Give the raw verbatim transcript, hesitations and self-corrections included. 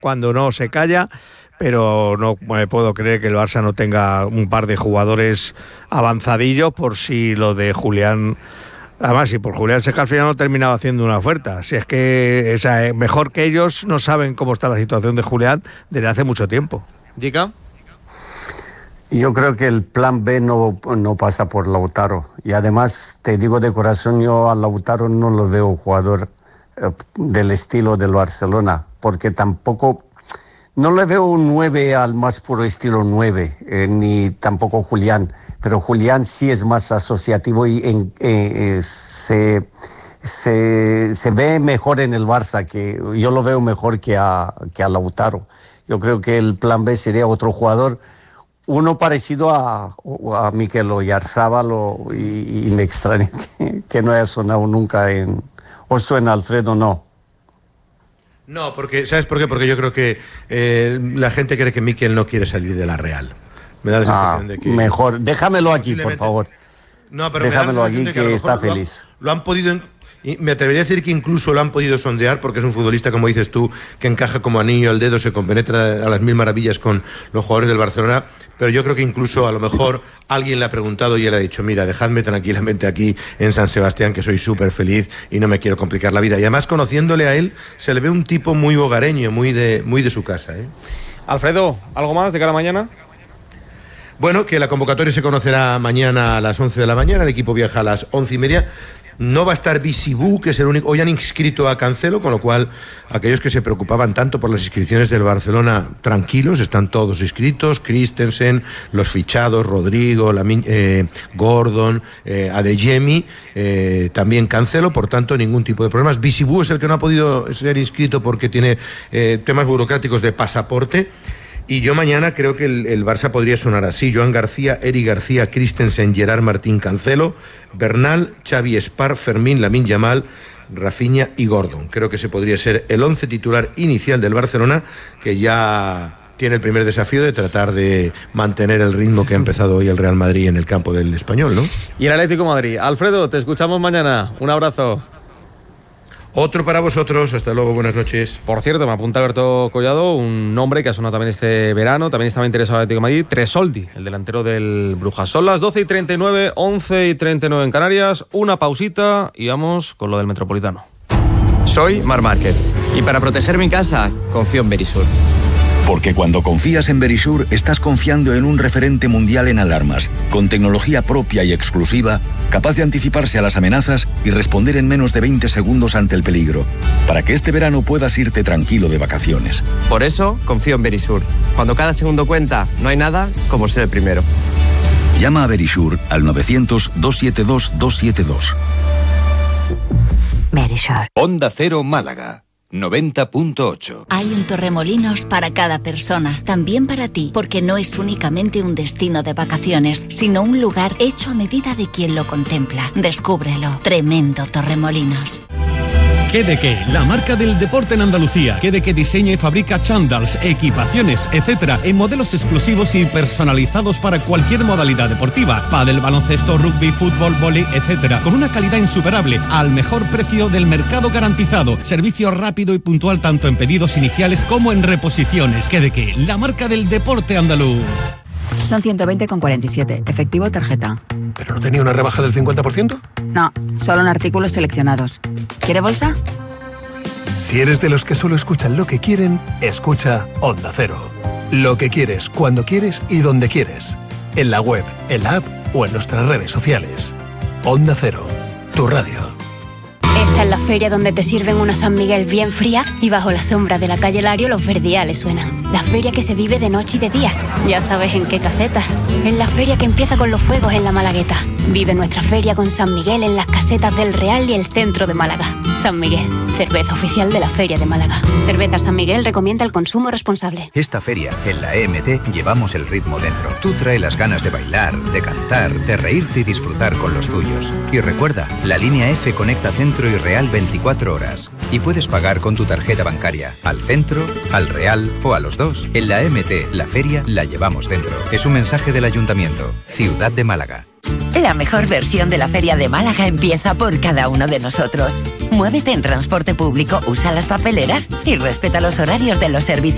cuando no se calla, pero no me puedo creer que el Barça no tenga un par de jugadores avanzadillos por si lo de Julián... Además, si por Julián Seca al final no ha terminado haciendo una oferta. Si es que o sea, mejor que ellos no saben cómo está la situación de Julián desde hace mucho tiempo. ¿Dica? Yo creo que el plan B no, no pasa por Lautaro. Y además, te digo de corazón, yo a Lautaro no lo veo jugador eh, del estilo del Barcelona, porque tampoco... No le veo un nueve al más puro estilo nueve, eh, ni tampoco Julián, pero Julián sí es más asociativo y en, eh, eh, se, se, se ve mejor en el Barça, que yo lo veo mejor que a, que a Lautaro. Yo creo que el plan B sería otro jugador, uno parecido a, a Mikel Oyarzabal, y, y me extraña que, que no haya sonado nunca en... ¿O suena Alfredo? No. No, porque ¿sabes por qué? Porque yo creo que eh, la gente cree que Mikel no quiere salir de la Real. Me da la sensación ah, de que... Mejor, déjamelo aquí, por favor. No, pero déjamelo aquí, que, que, que está feliz. Lo, lo han podido... Y me atrevería a decir que incluso lo han podido sondear, porque es un futbolista, como dices tú, que encaja como anillo al dedo, se compenetra a las mil maravillas con los jugadores del Barcelona, pero yo creo que incluso a lo mejor alguien le ha preguntado y él ha dicho, mira, dejadme tranquilamente aquí en San Sebastián, que soy súper feliz y no me quiero complicar la vida. Y además, conociéndole a él, se le ve un tipo muy hogareño, muy de, muy de su casa, ¿eh? Alfredo, ¿algo más de cara a mañana? Bueno, que la convocatoria se conocerá mañana a las once de la mañana, el equipo viaja a las once y media. No va a estar Bisibú, que es el único... Hoy han inscrito a Cancelo, con lo cual aquellos que se preocupaban tanto por las inscripciones del Barcelona, tranquilos, están todos inscritos. Christensen, los fichados, Rodrigo, Lamin, eh, Gordon, eh, Adeyemi, eh, también Cancelo, por tanto ningún tipo de problemas. Bisibú es el que no ha podido ser inscrito porque tiene eh, temas burocráticos de pasaporte. Y yo mañana creo que el, el Barça podría sonar así: Joan García, Eric García, Christensen, Gerard Martín, Cancelo, Bernal, Xavi Espar, Fermín, Lamine Yamal, Rafinha y Gordon. Creo que ese podría ser el once titular inicial del Barcelona, que ya tiene el primer desafío de tratar de mantener el ritmo que ha empezado hoy el Real Madrid en el campo del Español, ¿no? Y el Atlético de Madrid. Alfredo, te escuchamos mañana. Un abrazo. Otro para vosotros, hasta luego, buenas noches. Por cierto, me apunta Alberto Collado, un nombre que ha sonado también este verano, también estaba interesado en el Atlético de Madrid, Tresoldi, el delantero del Brujas. Son las doce y treinta y nueve, once y treinta y nueve en Canarias, una pausita y vamos con lo del Metropolitano. Soy Marc Márquez y para proteger mi casa confío en Verisur. Porque cuando confías en Verisur, estás confiando en un referente mundial en alarmas, con tecnología propia y exclusiva, capaz de anticiparse a las amenazas y responder en menos de veinte segundos ante el peligro, para que este verano puedas irte tranquilo de vacaciones. Por eso, confío en Verisur. Cuando cada segundo cuenta, no hay nada como ser el primero. Llama a Verisur al novecientos, doscientos setenta y dos, doscientos setenta y dos. Verisur. Onda Cero Málaga. noventa punto ocho. Hay un Torremolinos para cada persona, también para ti, porque no es únicamente un destino de vacaciones, sino un lugar hecho a medida de quien lo contempla. Descúbrelo. Tremendo Torremolinos. ¿Qué de qué? La marca del deporte en Andalucía. ¿Qué de qué diseña y fabrica chándals, equipaciones, etcétera, en modelos exclusivos y personalizados para cualquier modalidad deportiva? Pádel, baloncesto, rugby, fútbol, vóley, etcétera. Con una calidad insuperable, al mejor precio del mercado garantizado. Servicio rápido y puntual tanto en pedidos iniciales como en reposiciones. ¿Qué de qué? La marca del deporte andaluz. Son ciento veinte con cuarenta y siete. Efectivo tarjeta. ¿Pero no tenía una rebaja del cincuenta por ciento? No, solo en artículos seleccionados. ¿Quiere bolsa? Si eres de los que solo escuchan lo que quieren, escucha Onda Cero. Lo que quieres, cuando quieres y donde quieres. En la web, en la app o en nuestras redes sociales. Onda Cero, tu radio. Esta es la feria donde te sirven una San Miguel bien fría y bajo la sombra de la calle Lario los verdiales suenan. La feria que se vive de noche y de día. Ya sabes en qué casetas. En la feria que empieza con los fuegos en la Malagueta. Vive nuestra feria con San Miguel en las casetas del Real y el centro de Málaga. San Miguel, cerveza oficial de la Feria de Málaga. Cerveza San Miguel recomienda el consumo responsable. Esta feria, en la E M T, llevamos el ritmo dentro. Tú trae las ganas de bailar, de cantar, de reírte y disfrutar con los tuyos. Y recuerda, la línea F conecta Centro y Real veinticuatro horas. Y puedes pagar con tu tarjeta bancaria al Centro, al Real o a los dos. En la E M T, la feria la llevamos dentro. Es un mensaje del Ayuntamiento. Ciudad de Málaga. La mejor versión de la Feria de Málaga empieza por cada uno de nosotros. Muévete en transporte público, usa las papeleras y respeta los horarios de los servicios